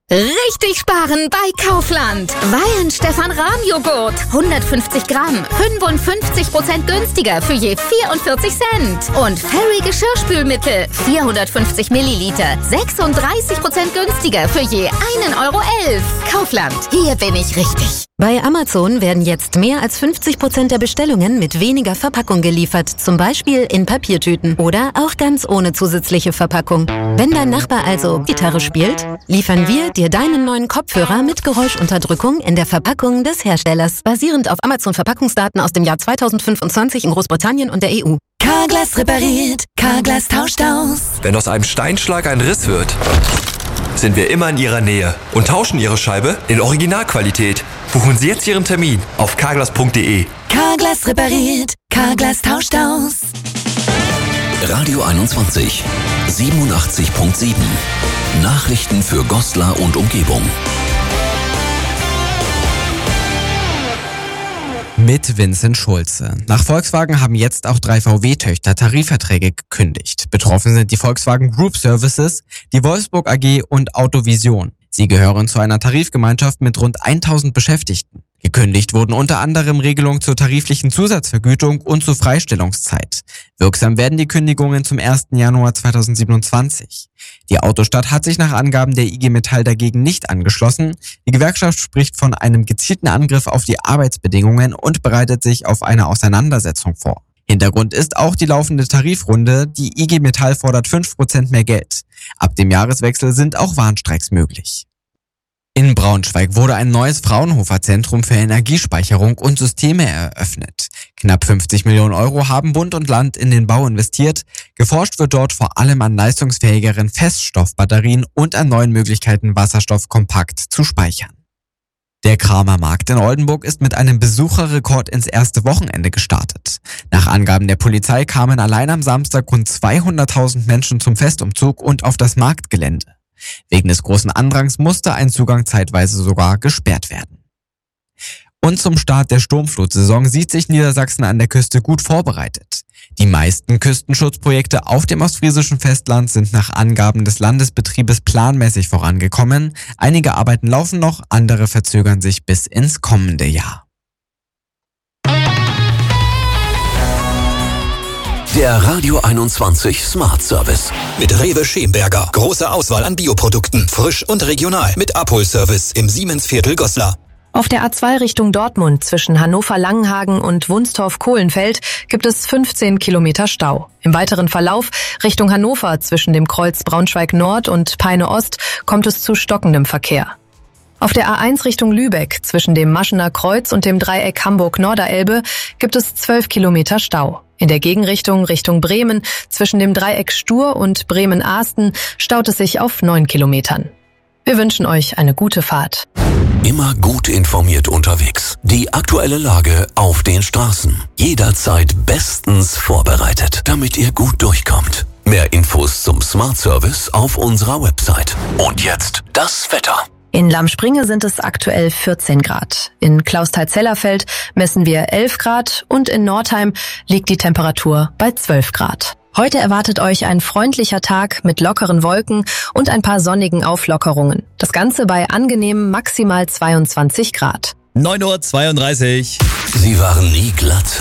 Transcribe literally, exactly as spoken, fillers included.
Richtig sparen bei Kaufland. Weihen Stefan Rahm Joghurt. hundertfünfzig Gramm. fünfundfünfzig Prozent günstiger für je vierundvierzig Cent. Und Fairy Geschirrspülmittel. vierhundertfünfzig Milliliter. sechsunddreißig Prozent günstiger für je einen Euro elf. Kaufland. Hier bin ich richtig. Bei Amazon werden jetzt mehr als fünfzig Prozent der Bestellungen mit weniger Verpackung geliefert. Zum Beispiel in Papiertüten oder auch ganz ohne zusätzliche Verpackung. Wenn dein Nachbar also Gitarre spielt, liefern wir dir deinen neuen Kopfhörer mit Geräuschunterdrückung in der Verpackung des Herstellers. Basierend auf Amazon-Verpackungsdaten aus dem Jahr zweitausendfünfundzwanzig in Großbritannien und der E U. Carglass repariert. Carglass tauscht aus. Wenn aus einem Steinschlag ein Riss wird, sind wir immer in Ihrer Nähe und tauschen Ihre Scheibe in Originalqualität. Buchen Sie jetzt Ihren Termin auf carglass punkt de. Carglass repariert. Carglass tauscht aus. Radio einundzwanzig, siebenundachtzig Komma sieben. Nachrichten für Goslar und Umgebung. Mit Vincent Schulze. Nach Volkswagen haben jetzt auch drei V W-Töchter Tarifverträge gekündigt. Betroffen sind die Volkswagen Group Services, die Wolfsburg A G und Autovision. Sie gehören zu einer Tarifgemeinschaft mit rund tausend Beschäftigten. Gekündigt wurden unter anderem Regelungen zur tariflichen Zusatzvergütung und zur Freistellungszeit. Wirksam werden die Kündigungen zum ersten Januar zweitausendsiebenundzwanzig. Die Autostadt hat sich nach Angaben der I G Metall dagegen nicht angeschlossen. Die Gewerkschaft spricht von einem gezielten Angriff auf die Arbeitsbedingungen und bereitet sich auf eine Auseinandersetzung vor. Hintergrund ist auch die laufende Tarifrunde. Die I G Metall fordert fünf Prozent mehr Geld. Ab dem Jahreswechsel sind auch Warnstreiks möglich. In Braunschweig wurde ein neues Fraunhofer-Zentrum für Energiespeicherung und Systeme eröffnet. Knapp fünfzig Millionen Euro haben Bund und Land in den Bau investiert. Geforscht wird dort vor allem an leistungsfähigeren Feststoffbatterien und an neuen Möglichkeiten, Wasserstoff kompakt zu speichern. Der Kramermarkt in Oldenburg ist mit einem Besucherrekord ins erste Wochenende gestartet. Nach Angaben der Polizei kamen allein am Samstag rund zweihunderttausend Menschen zum Festumzug und auf das Marktgelände. Wegen des großen Andrangs musste ein Zugang zeitweise sogar gesperrt werden. Und zum Start der Sturmflutsaison sieht sich Niedersachsen an der Küste gut vorbereitet. Die meisten Küstenschutzprojekte auf dem ostfriesischen Festland sind nach Angaben des Landesbetriebes planmäßig vorangekommen. Einige Arbeiten laufen noch, andere verzögern sich bis ins kommende Jahr. Der Radio einundzwanzig Smart Service. Mit Rewe Schemberger. Große Auswahl an Bioprodukten. Frisch und regional. Mit Abholservice im Siemensviertel Goslar. Auf der A zwei Richtung Dortmund zwischen Hannover-Langenhagen und Wunstorf-Kohlenfeld gibt es fünfzehn Kilometer Stau. Im weiteren Verlauf Richtung Hannover zwischen dem Kreuz Braunschweig-Nord und Peine-Ost kommt es zu stockendem Verkehr. Auf der A eins Richtung Lübeck zwischen dem Maschener Kreuz und dem Dreieck Hamburg-Norderelbe gibt es zwölf Kilometer Stau. In der Gegenrichtung Richtung Bremen zwischen dem Dreieck Stur und Bremen-Ahsten staut es sich auf neun Kilometern. Wir wünschen euch eine gute Fahrt. Immer gut informiert unterwegs. Die aktuelle Lage auf den Straßen. Jederzeit bestens vorbereitet, damit ihr gut durchkommt. Mehr Infos zum Smart Service auf unserer Website. Und jetzt das Wetter. In Lammspringe sind es aktuell vierzehn Grad. In Klausthal-Zellerfeld messen wir elf Grad und in Nordheim liegt die Temperatur bei zwölf Grad. Heute erwartet euch ein freundlicher Tag mit lockeren Wolken und ein paar sonnigen Auflockerungen. Das Ganze bei angenehmen maximal zweiundzwanzig Grad. neun Uhr zweiunddreißig. Sie waren nie glatt,